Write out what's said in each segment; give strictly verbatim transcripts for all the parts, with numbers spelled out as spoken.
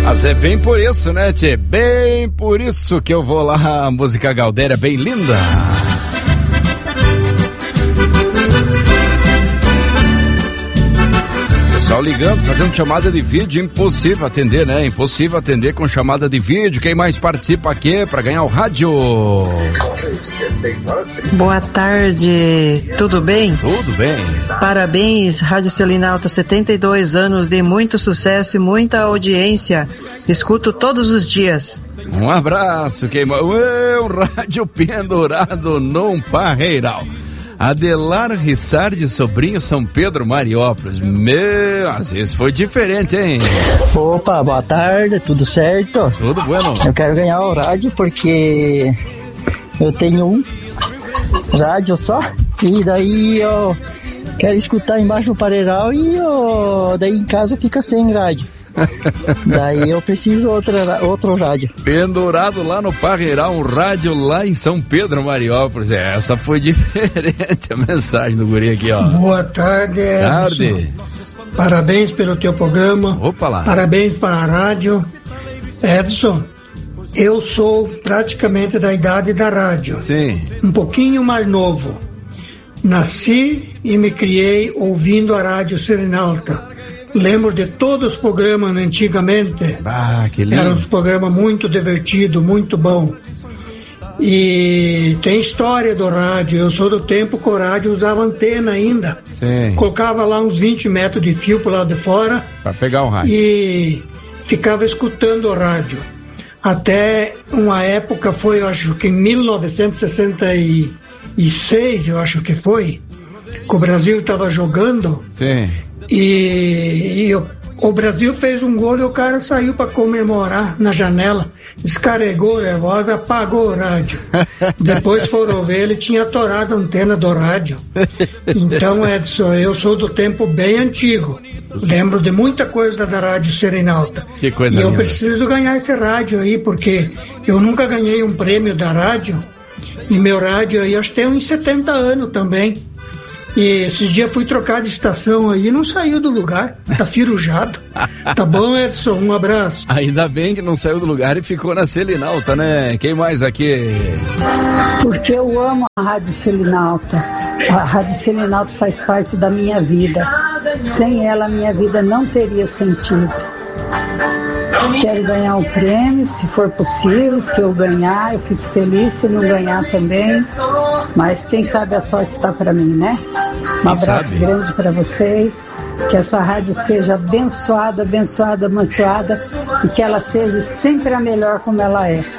Mas é bem por isso, né, tchê? Bem por isso que eu vou lá, a música Galdéria bem linda. Pessoal ligando, fazendo chamada de vídeo, impossível atender, né? Impossível atender com chamada de vídeo. Quem mais participa aqui para ganhar o rádio? Boa tarde, tudo bem? Tudo bem. Parabéns, Rádio Selinalta, setenta e dois anos de muito sucesso e muita audiência. Escuto todos os dias. Um abraço, quem mais? O rádio pendurado num parreiral. Adelar Rissardi, sobrinho, São Pedro, Mariópolis. Meu, às vezes foi diferente, hein? Opa, boa tarde, tudo certo? Tudo bueno. Eu quero ganhar o rádio porque eu tenho um rádio só e daí eu quero escutar embaixo do pareiral e eu, daí em casa fica sem rádio. Daí eu preciso outra, outro rádio. Pendurado lá no Parreiral, um rádio lá em São Pedro, Mariópolis. Essa foi diferente a mensagem do guri aqui, ó. Boa tarde, Edson. Tarde. Parabéns pelo teu programa. Opa lá. Parabéns para a rádio. Edson, eu sou praticamente da idade da rádio. Sim. Um pouquinho mais novo. Nasci e me criei ouvindo a Rádio Selinalta. Lembro de todos os programas antigamente. Ah, que lindo. Eram uns programas muito divertidos, muito bom. E tem história do rádio. Eu sou do tempo que o rádio usava antena ainda. Sim. Colocava lá uns vinte metros de fio pro lado de fora. Para pegar o rádio. E ficava escutando o rádio. Até uma época foi, eu acho que em mil novecentos e sessenta e seis, eu acho que foi, que o Brasil estava jogando. Sim. E, e o, o Brasil fez um gol e o cara saiu para comemorar na janela, descarregou o revólver, apagou o rádio. Depois foram ver, ele tinha atorado a antena do rádio. Então, Edson, eu sou do tempo bem antigo. Lembro de muita coisa da Rádio Selinalta. Que coisa E eu linda. preciso ganhar esse rádio aí, porque eu nunca ganhei um prêmio da rádio. E meu rádio aí, acho que tem uns setenta anos também. E esses dias fui trocar de estação aí e não saiu do lugar, tá firujado. Tá bom, Edson? Um abraço. Ainda bem que não saiu do lugar e ficou na Selinalta, né? Quem mais aqui? Porque eu amo a Rádio Selinalta. A Rádio Selinalta faz parte da minha vida. Sem ela, a minha vida não teria sentido. Quero ganhar um prêmio, se for possível. Se eu ganhar, eu fico feliz. Se não ganhar também. Mas quem sabe a sorte está para mim, né? Um abraço grande para vocês. Que essa rádio seja abençoada, abençoada, abençoada. E que ela seja sempre a melhor como ela é.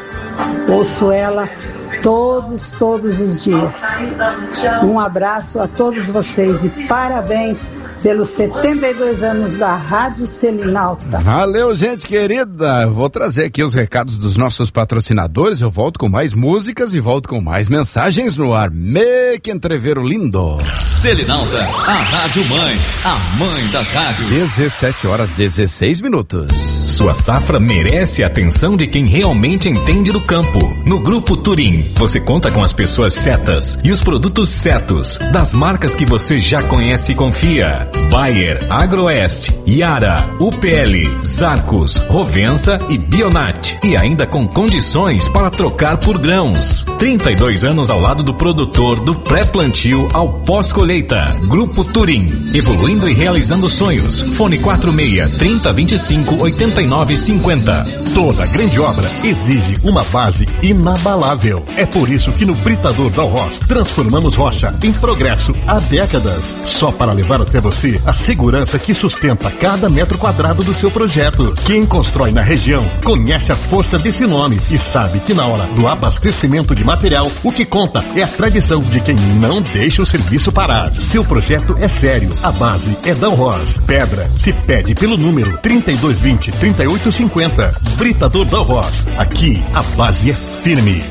Ouço ela todos, todos os dias. Um abraço a todos vocês e parabéns pelos setenta e dois anos da Rádio Selinalta. Valeu, gente querida. Eu vou trazer aqui os recados dos nossos patrocinadores. Eu volto com mais músicas e volto com mais mensagens no ar. Me que entreveiro lindo. Selinalta, a rádio mãe, a mãe das rádios. dezessete horas, dezesseis minutos. Sua safra merece a atenção de quem realmente entende do campo. No Grupo Turim, você conta com as pessoas certas e os produtos certos, das marcas que você já conhece e confia. Bayer, Agroeste, Yara, U P L, Zarcos, Rovensa e Bionat. E ainda com condições para trocar por grãos. trinta e dois anos ao lado do produtor, do pré-plantio ao pós-colheita. Grupo Turim, evoluindo e realizando sonhos. Fone quatro seis, trinta, vinte e cinco, oitenta e nove, cinquenta. Toda grande obra exige uma base inabalável. É por isso que no Britador Dalros transformamos rocha em progresso há décadas. Só para levar até você a segurança que sustenta cada metro quadrado do seu projeto. Quem constrói na região conhece a força desse nome e sabe que na hora do abastecimento de material, o que conta é a tradição de quem não deixa o serviço parar. Seu projeto é sério, a base é Dalros. Pedra se pede pelo número trinta e dois vinte, trinta e oito cinquenta. Britador Dalros. Aqui a base é firme.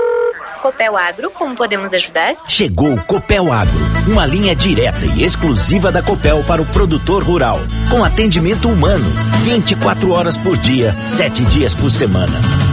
Copel Agro, como podemos ajudar? Chegou o Copel Agro, uma linha direta e exclusiva da Copel para o produtor rural, com atendimento humano, vinte e quatro horas por dia, sete dias por semana.